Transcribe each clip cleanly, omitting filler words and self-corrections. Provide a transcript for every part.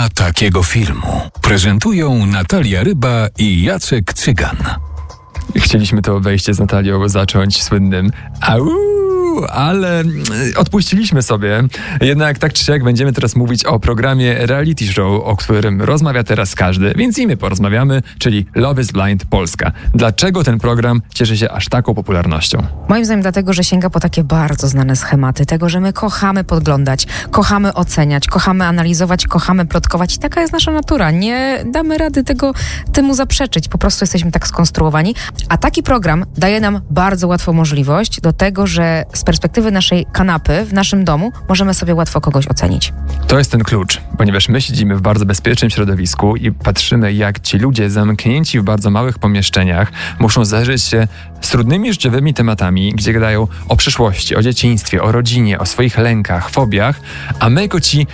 ma takiego filmu. Prezentują Natalia Ryba i Jacek Cygan. Chcieliśmy to wejście z Natalią zacząć słynnym ale odpuściliśmy sobie. Jednak tak czy siak będziemy teraz mówić o programie reality show, o którym rozmawia teraz każdy, więc i my porozmawiamy, czyli Love is Blind Polska. Dlaczego ten program cieszy się aż taką popularnością? Moim zdaniem dlatego, że sięga po takie bardzo znane schematy tego, że my kochamy podglądać, kochamy oceniać, kochamy analizować, kochamy plotkować i taka jest nasza natura. Nie damy rady temu zaprzeczyć. Po prostu jesteśmy tak skonstruowani. A taki program daje nam bardzo łatwą możliwość do tego, że z perspektywy naszej kanapy w naszym domu możemy sobie łatwo kogoś ocenić. To jest ten klucz, ponieważ my siedzimy w bardzo bezpiecznym środowisku i patrzymy, jak ci ludzie zamknięci w bardzo małych pomieszczeniach muszą zderzyć się z trudnymi życiowymi tematami, gdzie gadają o przyszłości, o dzieciństwie, o rodzinie, o swoich lękach, fobiach, a my jako ci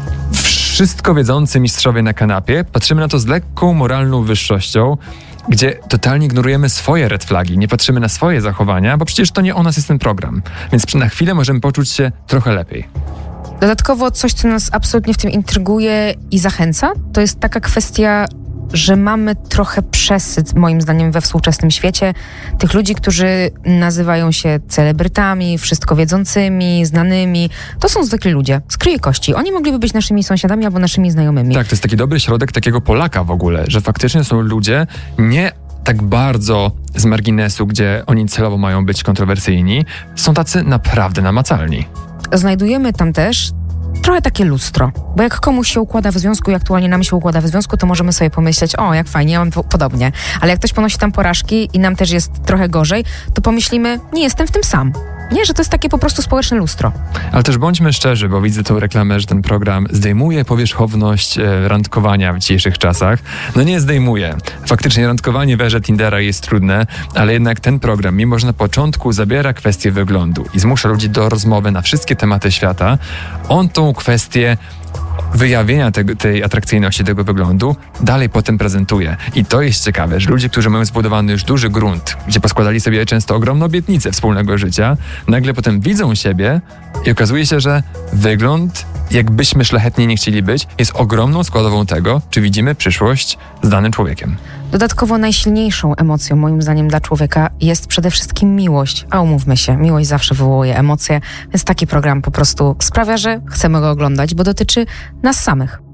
wszystko wiedzący mistrzowie na kanapie patrzymy na to z lekką moralną wyższością, gdzie totalnie ignorujemy swoje red flagi, nie patrzymy na swoje zachowania, bo przecież to nie o nas jest ten program. Więc na chwilę możemy poczuć się trochę lepiej. Dodatkowo coś, co nas absolutnie w tym intryguje i zachęca, to jest taka kwestia, że mamy trochę przesyt, moim zdaniem, we współczesnym świecie tych ludzi, którzy nazywają się celebrytami, wszystko wiedzącymi, znanymi. To są zwykli ludzie, z krwi i kości. Oni mogliby być naszymi sąsiadami albo naszymi znajomymi. Tak, to jest taki dobry środek takiego Polaka w ogóle, że faktycznie są ludzie nie tak bardzo z marginesu, gdzie oni celowo mają być kontrowersyjni. Są tacy naprawdę namacalni. Znajdujemy tam też trochę takie lustro, bo jak komuś się układa w związku i aktualnie nam się układa w związku, to możemy sobie pomyśleć, o jak fajnie, ja mam podobnie. Ale jak ktoś ponosi tam porażki i nam też jest trochę gorzej, to pomyślimy, nie jestem w tym sam. Nie, że to jest takie po prostu społeczne lustro. Ale też bądźmy szczerzy, bo widzę tą reklamę, że ten program zdejmuje powierzchowność randkowania w dzisiejszych czasach. No nie zdejmuje. Faktycznie randkowanie w erze Tindera jest trudne, ale jednak ten program, mimo że na początku zabiera kwestię wyglądu i zmusza ludzi do rozmowy na wszystkie tematy świata, on tą kwestię wyjawienia tej atrakcyjności, tego wyglądu dalej potem prezentuje. I to jest ciekawe, że ludzie, którzy mają zbudowany już duży grunt, gdzie poskładali sobie często ogromne obietnice wspólnego życia, nagle potem widzą siebie i okazuje się, że wygląd, jakbyśmy szlachetnie nie chcieli być, jest ogromną składową tego, czy widzimy przyszłość z danym człowiekiem. Dodatkowo najsilniejszą emocją, moim zdaniem, dla człowieka jest przede wszystkim miłość. A umówmy się, miłość zawsze wywołuje emocje, więc taki program po prostu sprawia, że chcemy go oglądać, bo dotyczy nas samych.